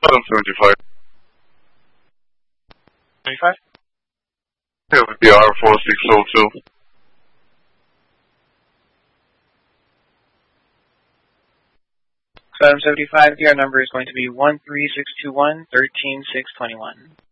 75. 75? Yeah, with the R4602. 75, your number is going to be 13621-13621.